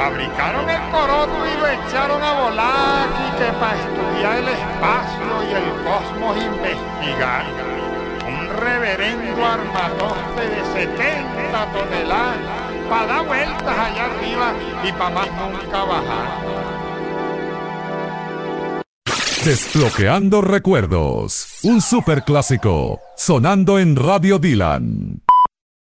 fabricaron el coroto y lo echaron a volar aquí que para estudiar el espacio y el cosmos investigar. Un reverendo armatoste de 70 toneladas para dar vueltas allá arriba y para más nunca bajar. Desbloqueando recuerdos, un superclásico sonando en Radio Dylan.